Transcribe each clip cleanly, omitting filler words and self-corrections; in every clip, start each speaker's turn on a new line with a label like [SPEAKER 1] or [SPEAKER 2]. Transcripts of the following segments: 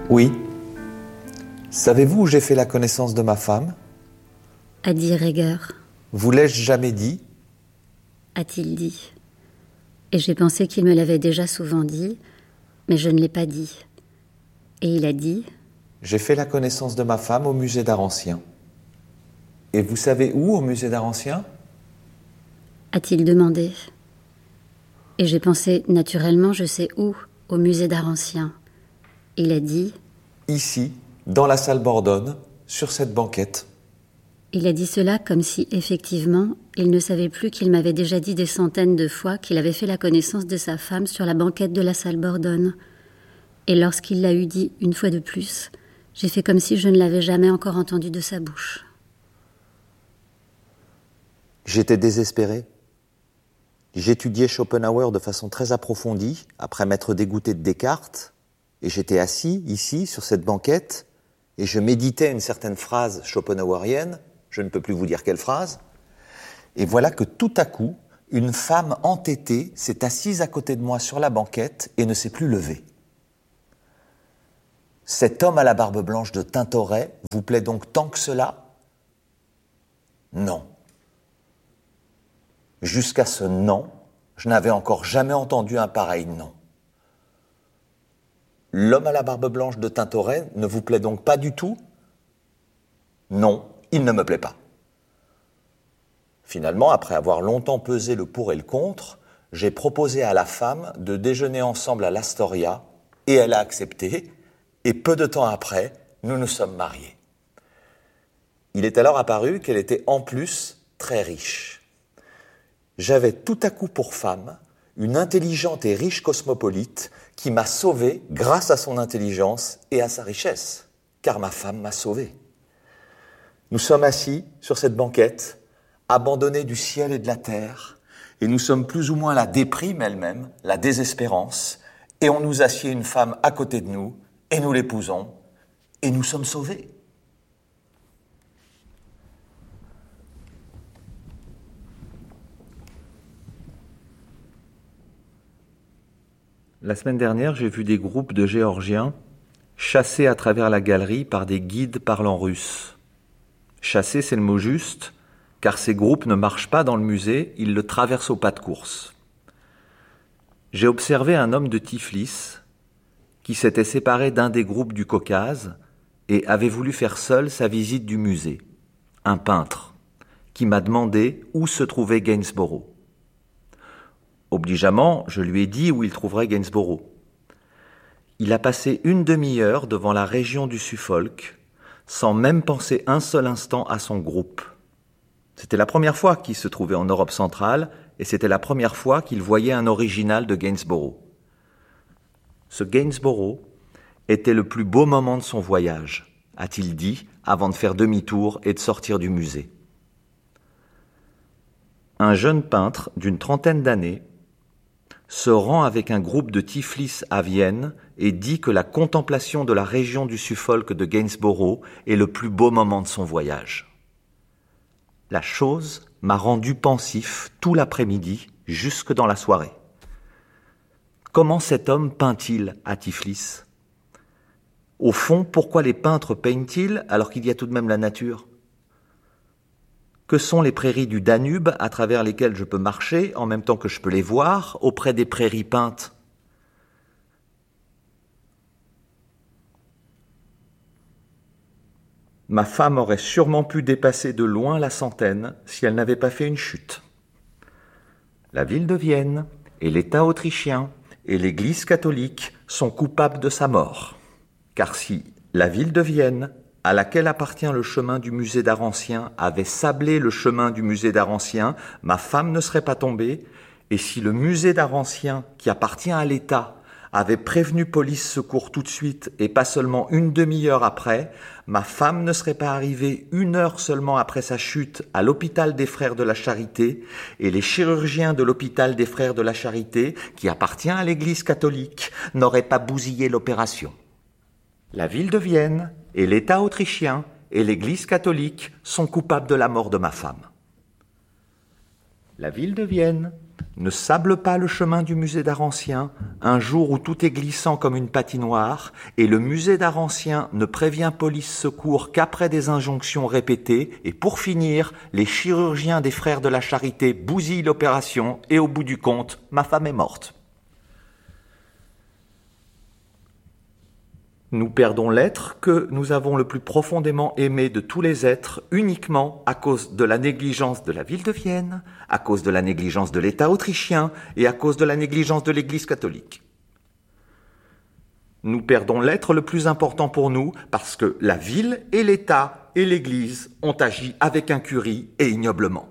[SPEAKER 1] Oui. Savez-vous où j'ai fait la connaissance de ma femme?
[SPEAKER 2] A dit Reger.
[SPEAKER 1] Vous l'ai-je jamais dit?
[SPEAKER 2] A-t-il dit. Et j'ai pensé qu'il me l'avait déjà souvent dit, mais je ne l'ai pas dit. Et il a dit.
[SPEAKER 1] J'ai fait la connaissance de ma femme au musée d'art ancien. Et vous savez où au musée d'art ancien?
[SPEAKER 2] A-t-il demandé. Et j'ai pensé, naturellement, je sais où, au musée d'art ancien. Il a dit.
[SPEAKER 1] Ici, dans la salle Bordone, sur cette banquette.
[SPEAKER 2] Il a dit cela comme si, effectivement, il ne savait plus qu'il m'avait déjà dit des centaines de fois qu'il avait fait la connaissance de sa femme sur la banquette de la salle Bordone. Et lorsqu'il l'a eu dit une fois de plus, j'ai fait comme si je ne l'avais jamais encore entendu de sa bouche.
[SPEAKER 1] J'étais désespéré. J'étudiais Schopenhauer de façon très approfondie, après m'être dégoûté de Descartes, et j'étais assis, ici, sur cette banquette, et je méditais une certaine phrase schopenhauerienne, je ne peux plus vous dire quelle phrase, et voilà que tout à coup, une femme entêtée s'est assise à côté de moi sur la banquette et ne s'est plus levée. Cet homme à la barbe blanche de Tintoret vous plaît donc tant que cela? Non. Jusqu'à ce non, je n'avais encore jamais entendu un pareil non. L'homme à la barbe blanche de Tintoret ne vous plaît donc pas du tout? Non, il ne me plaît pas. Finalement, après avoir longtemps pesé le pour et le contre, j'ai proposé à la femme de déjeuner ensemble à l'Astoria, et elle a accepté, et peu de temps après, nous nous sommes mariés. Il est alors apparu qu'elle était en plus très riche. J'avais tout à coup pour femme une intelligente et riche cosmopolite qui m'a sauvé grâce à son intelligence et à sa richesse, car ma femme m'a sauvé. Nous sommes assis sur cette banquette, abandonnés du ciel et de la terre, et nous sommes plus ou moins la déprime elle-même, la désespérance, et on nous assied une femme à côté de nous, et nous l'épousons, et nous sommes sauvés.
[SPEAKER 3] La semaine dernière, j'ai vu des groupes de Géorgiens chassés à travers la galerie par des guides parlant russe. Chasser, c'est le mot juste, car ces groupes ne marchent pas dans le musée, ils le traversent au pas de course. J'ai observé un homme de Tiflis qui s'était séparé d'un des groupes du Caucase et avait voulu faire seul sa visite du musée. Un peintre qui m'a demandé où se trouvait Gainsborough. Obligeamment, je lui ai dit où il trouverait Gainsborough. Il a passé une demi-heure devant la région du Suffolk, sans même penser un seul instant à son groupe. C'était la première fois qu'il se trouvait en Europe centrale, et c'était la première fois qu'il voyait un original de Gainsborough. Ce Gainsborough était le plus beau moment de son voyage, a-t-il dit, avant de faire demi-tour et de sortir du musée. Un jeune peintre d'une trentaine d'années se rend avec un groupe de Tiflis à Vienne et dit que la contemplation de la région du Suffolk de Gainsborough est le plus beau moment de son voyage. La chose m'a rendu pensif tout l'après-midi, jusque dans la soirée. Comment cet homme peint-il à Tiflis? Au fond, pourquoi les peintres peignent-ils alors qu'il y a tout de même la nature? Que sont les prairies du Danube à travers lesquelles je peux marcher en même temps que je peux les voir auprès des prairies peintes? Ma femme aurait sûrement pu dépasser de loin la centaine si elle n'avait pas fait une chute. La ville de Vienne et l'État autrichien et l'Église catholique sont coupables de sa mort. Car si la ville de Vienne, à laquelle appartient le chemin du musée d'art ancien, avait sablé le chemin du musée d'art ancien, ma femme ne serait pas tombée, et si le musée d'art ancien, qui appartient à l'État, avait prévenu police secours tout de suite et pas seulement une demi-heure après, ma femme ne serait pas arrivée 1 heure seulement après sa chute à l'hôpital des Frères de la Charité, et les chirurgiens de l'hôpital des Frères de la Charité, qui appartient à l'Église catholique, n'auraient pas bousillé l'opération. La ville de Vienne et l'État autrichien et l'Église catholique sont coupables de la mort de ma femme. La ville de Vienne ne sable pas le chemin du musée d'art ancien, un jour où tout est glissant comme une patinoire, et le musée d'art ancien ne prévient police secours qu'après des injonctions répétées, et pour finir, les chirurgiens des frères de la Charité bousillent l'opération, et au bout du compte, ma femme est morte. Nous perdons l'être que nous avons le plus profondément aimé de tous les êtres uniquement à cause de la négligence de la ville de Vienne, à cause de la négligence de l'État autrichien et à cause de la négligence de l'Église catholique. Nous perdons l'être le plus important pour nous parce que la ville et l'État et l'Église ont agi avec incurie et ignoblement.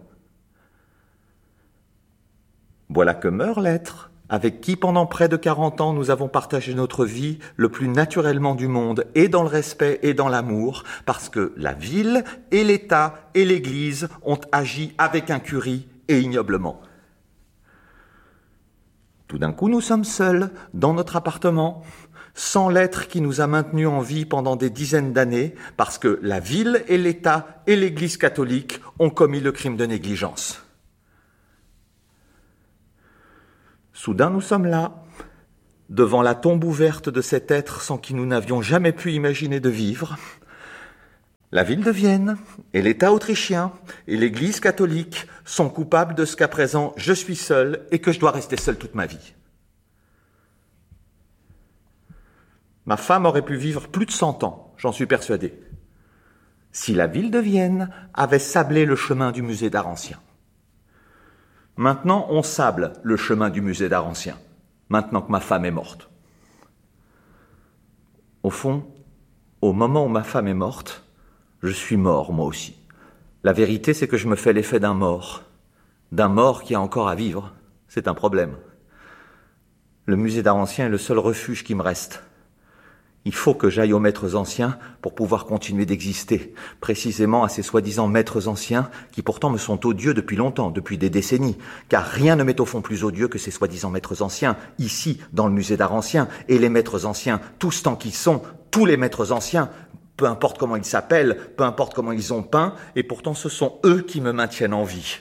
[SPEAKER 3] Voilà que meurt l'être avec qui pendant près de 40 ans nous avons partagé notre vie le plus naturellement du monde, et dans le respect et dans l'amour, parce que la ville et l'État et l'Église ont agi avec incurie et ignoblement. Tout d'un coup, nous sommes seuls, dans notre appartement, sans l'être qui nous a maintenus en vie pendant des dizaines d'années, parce que la ville et l'État et l'Église catholique ont commis le crime de négligence. Soudain, nous sommes là, devant la tombe ouverte de cet être sans qui nous n'avions jamais pu imaginer de vivre. La ville de Vienne et l'État autrichien et l'Église catholique sont coupables de ce qu'à présent je suis seul et que je dois rester seul toute ma vie. Ma femme aurait pu vivre plus de 100 ans, j'en suis persuadé, si la ville de Vienne avait sablé le chemin du musée d'art ancien. Maintenant, on sable le chemin du musée d'art ancien, maintenant que ma femme est morte. Au fond, au moment où ma femme est morte, je suis mort, moi aussi. La vérité, c'est que je me fais l'effet d'un mort qui a encore à vivre. C'est un problème. Le musée d'art ancien est le seul refuge qui me reste. Il faut que j'aille aux maîtres anciens pour pouvoir continuer d'exister, précisément à ces soi-disant maîtres anciens qui pourtant me sont odieux depuis longtemps, depuis des décennies, car rien ne m'est au fond plus odieux que ces soi-disant maîtres anciens, ici, dans le musée d'art ancien, et les maîtres anciens, tous tant qu'ils sont, tous les maîtres anciens, peu importe comment ils s'appellent, peu importe comment ils ont peint, et pourtant ce sont eux qui me maintiennent en vie.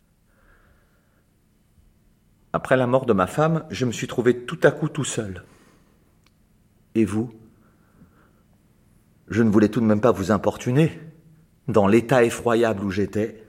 [SPEAKER 3] Après la mort de ma femme, je me suis trouvé tout à coup tout seul. Et vous ? Je ne voulais tout de même pas vous importuner, dans l'état effroyable où j'étais.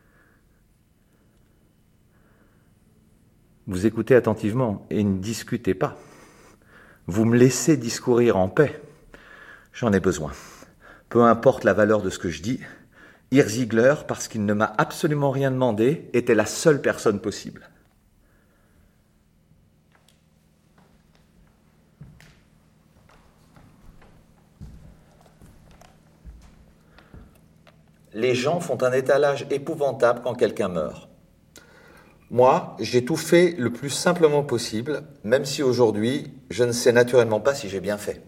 [SPEAKER 3] Vous écoutez attentivement et ne discutez pas. Vous me laissez discourir en paix. J'en ai besoin. Peu importe la valeur de ce que je dis, Urs Ziegler, parce qu'il ne m'a absolument rien demandé, était la seule personne possible. Les gens font un étalage épouvantable quand quelqu'un meurt. Moi, j'ai tout fait le plus simplement possible, même si aujourd'hui, je ne sais naturellement pas si j'ai bien fait.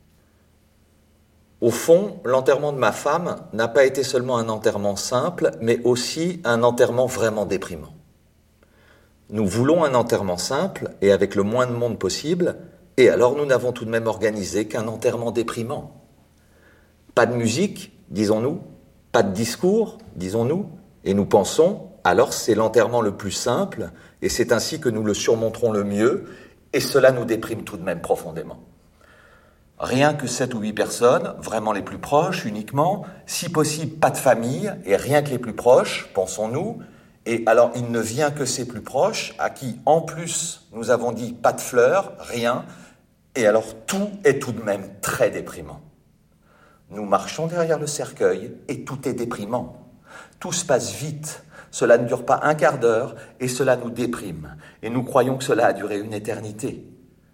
[SPEAKER 3] Au fond, l'enterrement de ma femme n'a pas été seulement un enterrement simple, mais aussi un enterrement vraiment déprimant. Nous voulons un enterrement simple et avec le moins de monde possible, et alors nous n'avons tout de même organisé qu'un enterrement déprimant. Pas de musique, disons-nous, pas de discours, disons-nous, et nous pensons, alors c'est l'enterrement le plus simple, et c'est ainsi que nous le surmonterons le mieux, et cela nous déprime tout de même profondément. Rien que 7 ou 8 personnes, vraiment les plus proches uniquement, si possible pas de famille, et rien que les plus proches, pensons-nous, et alors il ne vient que ces plus proches, à qui en plus nous avons dit pas de fleurs, rien, et alors tout est tout de même très déprimant. Nous marchons derrière le cercueil et tout est déprimant. Tout se passe vite, cela ne dure pas un quart d'heure et cela nous déprime. Et nous croyons que cela a duré une éternité.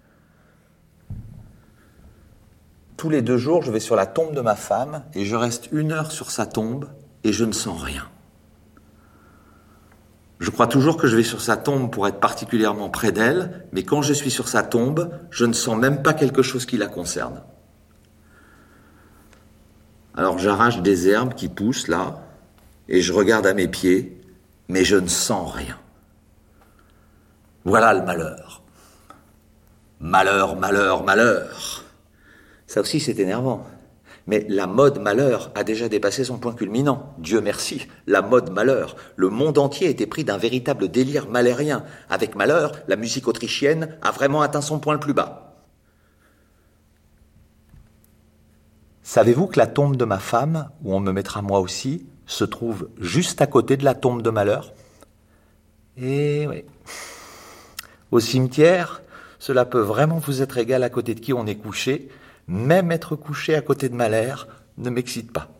[SPEAKER 3] Tous les 2 jours, je vais sur la tombe de ma femme et je reste 1 heure sur sa tombe et je ne sens rien. Je crois toujours que je vais sur sa tombe pour être particulièrement près d'elle, mais quand je suis sur sa tombe, je ne sens même pas quelque chose qui la concerne. Alors j'arrache des herbes qui poussent là, et je regarde à mes pieds, mais je ne sens rien. Voilà le malheur. Malheur, malheur, malheur. Ça aussi c'est énervant.
[SPEAKER 1] Mais la mode malheur a déjà dépassé son point culminant. Dieu merci, la mode malheur. Le monde entier était pris d'un véritable délire malherien. Avec malheur, la musique autrichienne a vraiment atteint son point le plus bas. Savez-vous que la tombe de ma femme, où on me mettra moi aussi, se trouve juste à côté de la tombe de malheur ? Eh oui. Au cimetière, cela peut vraiment vous être égal à côté de qui on est couché. Même être couché à côté de Malher ne m'excite pas.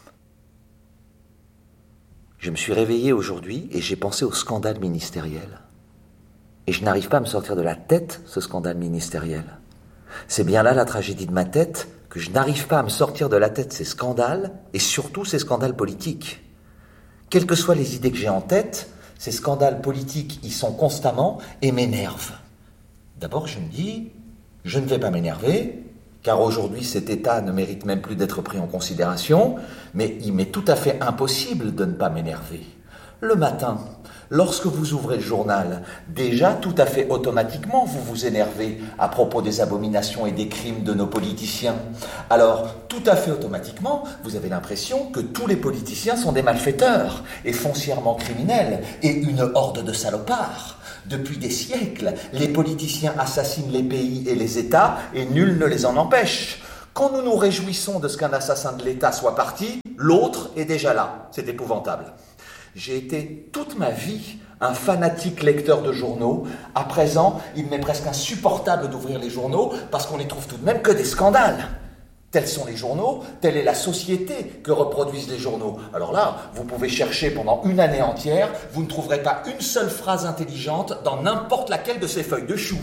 [SPEAKER 1] Je me suis réveillé aujourd'hui et j'ai pensé au scandale ministériel. Et je n'arrive pas à me sortir de la tête ce scandale ministériel. C'est bien là la tragédie de ma tête, que je n'arrive pas à me sortir de la tête ces scandales, et surtout ces scandales politiques. Quelles que soient les idées que j'ai en tête, ces scandales politiques y sont constamment et m'énervent. D'abord, je me dis, je ne vais pas m'énerver, car aujourd'hui cet état ne mérite même plus d'être pris en considération, mais il m'est tout à fait impossible de ne pas m'énerver. Le matin, lorsque vous ouvrez le journal, déjà tout à fait automatiquement vous vous énervez à propos des abominations et des crimes de nos politiciens. Alors, tout à fait automatiquement, vous avez l'impression que tous les politiciens sont des malfaiteurs et foncièrement criminels et une horde de salopards. Depuis des siècles, les politiciens assassinent les pays et les États et nul ne les en empêche. Quand nous nous réjouissons de ce qu'un assassin de l'État soit parti, l'autre est déjà là. C'est épouvantable. J'ai été toute ma vie un fanatique lecteur de journaux. À présent, il m'est presque insupportable d'ouvrir les journaux parce qu'on n'y trouve tout de même que des scandales. Tels sont les journaux, telle est la société que reproduisent les journaux. Alors là, vous pouvez chercher pendant une année entière, vous ne trouverez pas une seule phrase intelligente dans n'importe laquelle de ces feuilles de chou.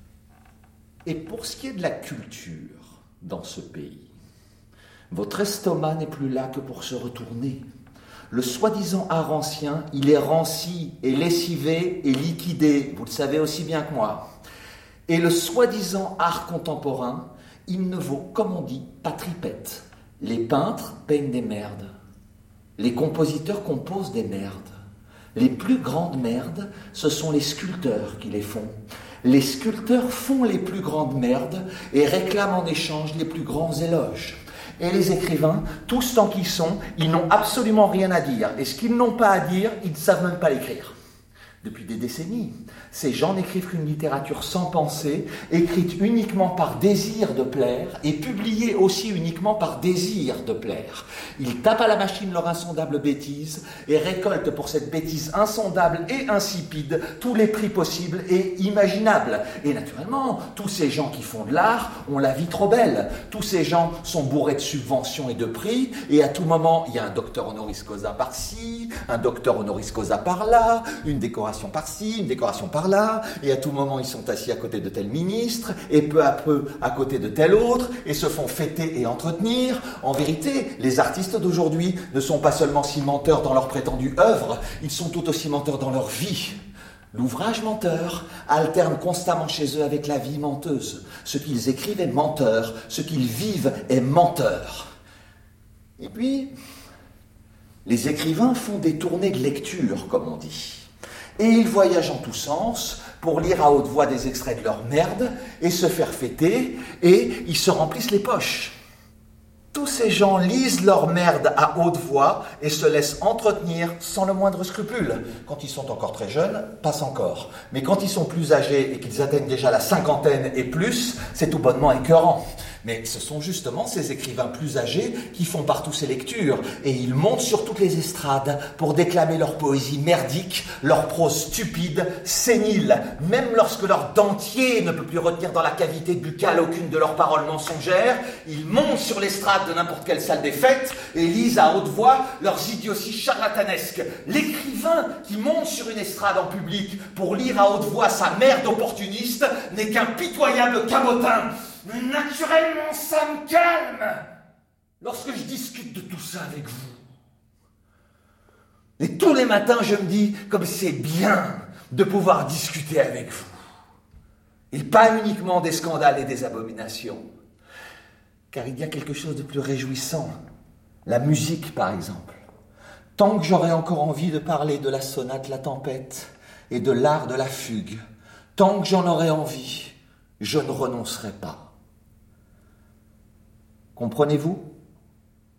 [SPEAKER 1] Et pour ce qui est de la culture dans ce pays, votre estomac n'est plus là que pour se retourner. Le soi-disant art ancien, il est ranci et lessivé et liquidé, vous le savez aussi bien que moi. Et le soi-disant art contemporain, il ne vaut, comme on dit, pas tripette. Les peintres peignent des merdes. Les compositeurs composent des merdes. Les plus grandes merdes, ce sont les sculpteurs qui les font. Les sculpteurs font les plus grandes merdes et réclament en échange les plus grands éloges. Et les écrivains, tous tant qu'ils sont, ils n'ont absolument rien à dire. Et ce qu'ils n'ont pas à dire, ils ne savent même pas l'écrire. Depuis des décennies, ces gens n'écrivent qu'une littérature sans pensée, écrite uniquement par désir de plaire et publiée aussi uniquement par désir de plaire. Ils tapent à la machine leur insondable bêtise et récoltent pour cette bêtise insondable et insipide tous les prix possibles et imaginables. Et naturellement, tous ces gens qui font de l'art ont la vie trop belle. Tous ces gens sont bourrés de subventions et de prix et à tout moment, il y a un docteur honoris causa par-ci, un docteur honoris causa par-là, une décoration par-ci, une décoration par-là, et à tout moment ils sont assis à côté de tel ministre, et peu à peu à côté de tel autre, et se font fêter et entretenir. En vérité, les artistes d'aujourd'hui ne sont pas seulement cimenteurs dans leur prétendue œuvre, ils sont tout aussi menteurs dans leur vie. L'ouvrage menteur alterne constamment chez eux avec la vie menteuse. Ce qu'ils écrivent est menteur, ce qu'ils vivent est menteur. Et puis, les écrivains font des tournées de lecture, comme on dit. Et ils voyagent en tous sens pour lire à haute voix des extraits de leur merde et se faire fêter, et ils se remplissent les poches. Tous ces gens lisent leur merde à haute voix et se laissent entretenir sans le moindre scrupule. Quand ils sont encore très jeunes, passe encore. Mais quand ils sont plus âgés et qu'ils atteignent déjà la cinquantaine et plus, c'est tout bonnement écœurant. Mais ce sont justement ces écrivains plus âgés qui font partout ces lectures. Et ils montent sur toutes les estrades pour déclamer leur poésie merdique, leur prose stupide, sénile. Même lorsque leur dentier ne peut plus retenir dans la cavité buccale aucune de leurs paroles mensongères, ils montent sur l'estrade de n'importe quelle salle des fêtes et lisent à haute voix leurs idioties charlatanesques. L'écrivain qui monte sur une estrade en public pour lire à haute voix sa merde opportuniste n'est qu'un pitoyable cabotin. Mais naturellement, ça me calme lorsque je discute de tout ça avec vous. Et tous les matins, je me dis comme c'est bien de pouvoir discuter avec vous. Et pas uniquement des scandales et des abominations. Car il y a quelque chose de plus réjouissant. La musique, par exemple. Tant que j'aurai encore envie de parler de la sonate La Tempête et de l'art de la fugue, tant que j'en aurai envie, je ne renoncerai pas. Comprenez-vous ?